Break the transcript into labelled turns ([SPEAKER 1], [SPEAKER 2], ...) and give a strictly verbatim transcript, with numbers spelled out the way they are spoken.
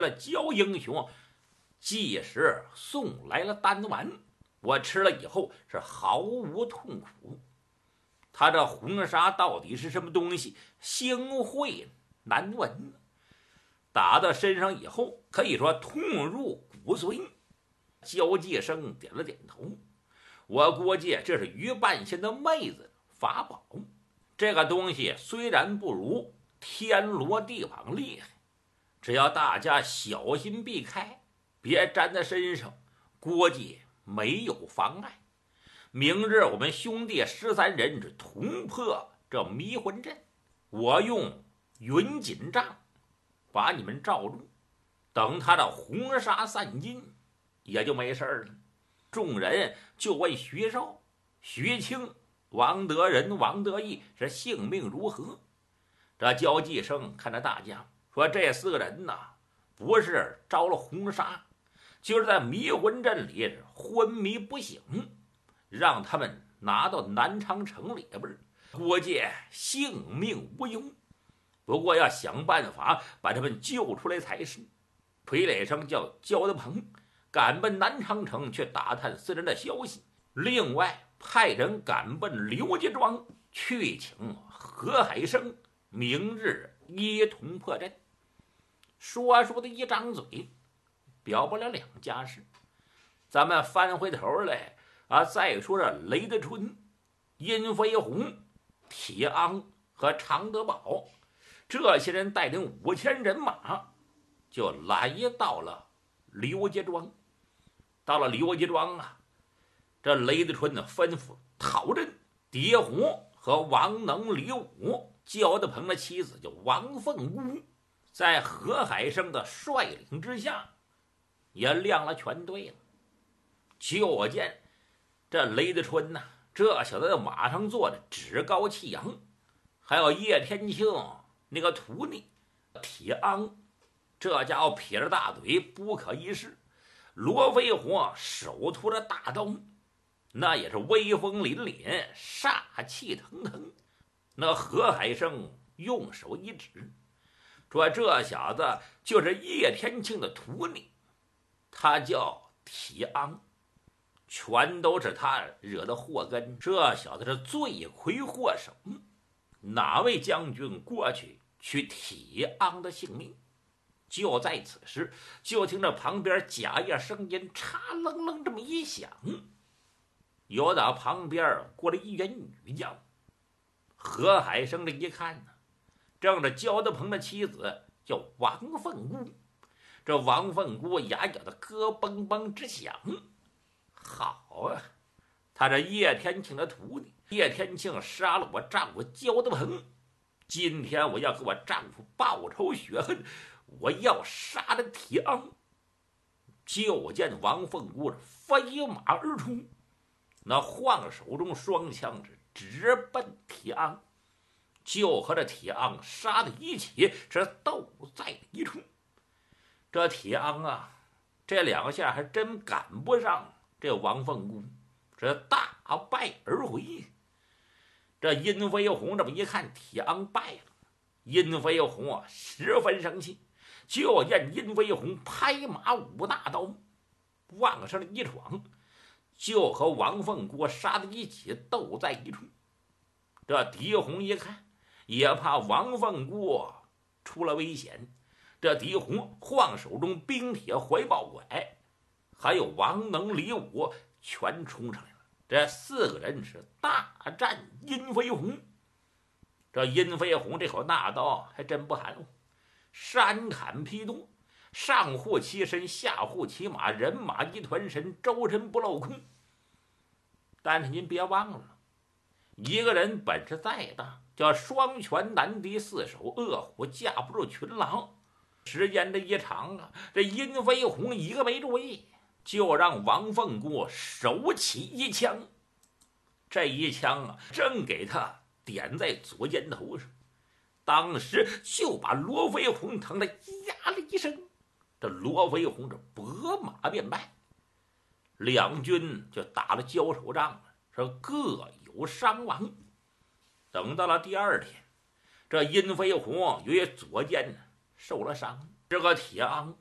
[SPEAKER 1] 了焦英雄即时送来了丹丸，我吃了以后是毫无痛苦。他这红砂到底是什么东西，腥秽难闻，打到身上以后可以说痛入骨髓。焦继生点了点头，我估计这是于半仙的妹子法宝。这个东西虽然不如天罗地网厉害，只要大家小心避开，别粘在身上，估计没有妨碍。明日我们兄弟十三人是同破这迷魂阵，我用云锦帐把你们罩住，等他的红纱散尽，也就没事了。众人就问徐少、徐庆、王德仁、王德义是性命如何。这焦继生看着大家说：“这四个人呐，不是着了红纱，就是在迷魂阵里昏迷不醒，让他们拿到南昌城里边，估计性命无忧。不过要想办法把他们救出来才是。”傀儡生叫焦德鹏赶奔南昌城去打探四人的消息，另外派人赶奔刘家庄去请何海生，明日一同破阵。说说的一张嘴，表不了两家事。咱们翻回头来啊，再说这雷德春、殷飞鸿、铁昂和常德宝这些人带领五千人马，就来到了刘家庄。到了刘家庄啊，这雷德春呢吩咐讨阵，狄红和王能、李武、焦德鹏的妻子叫王凤姑，在何海生的率领之下，也亮了全队了。就见这雷德春呐，这小子在马上坐着趾高气扬，还有叶天庆那个徒弟铁昂，这家伙撇着大嘴不可一世。罗飞鸿手托着大刀，那也是威风凛凛，煞气腾腾。那何海生用手一指，说这小子就是叶天庆的徒弟，他叫铁昂，全都是他惹的祸根。这小子是罪魁祸首，哪位将军过去取铁昂的性命？就在此时，就听着旁边假叶声音嚓楞楞这么一响，有打旁边过来一员女将。何海生这一看呢，正是焦德鹏的妻子叫王凤姑。这王凤姑牙咬的咯嘣嘣直响。好啊，他这叶天庆的徒弟，叶天庆杀了我丈夫焦德鹏，今天我要给我丈夫报仇雪恨，我要杀了铁昂。就见王凤姑飞马而出，那晃手中双枪是直奔铁昂，就和这铁昂杀的一起，是斗在了一处。这铁昂啊，这两下还真赶不上这王凤姑，这大败而回。这殷飞鸿这么一看铁昂败了，殷飞鸿啊十分生气，就见殷飞鸿拍马舞大刀往上一闯，就和王凤姑杀在一起，斗在一处。这狄红一看，也怕王凤姑出了危险，这狄红晃手中冰铁怀抱拐，还有王能、李武全冲上来了。这四个人是大战殷飞鸿。这殷飞鸿这口大刀还真不含糊，山砍劈多，上护其身，下护其马，人马一团神，周身不露空。但是您别忘了，一个人本事再大，叫双拳难敌四手，饿虎架不住群狼。时间这一长啊，这殷飞鸿一个没注意，就让王凤姑手起一枪。这一枪啊，正给他点在左肩头上，当时就把罗飞鸿疼得呀了一声。这罗飞鸿这拨马便败，两军就打了交手仗了，是各有伤亡。等到了第二天，这殷飞鸿由于左肩受了伤，这个铁昂